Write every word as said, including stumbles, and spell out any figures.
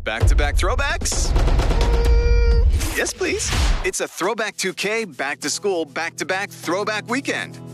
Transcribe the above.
Back-to-back throwbacks? Yes, please. It's a Throwback two K back-to-school, back-to-back throwback weekend.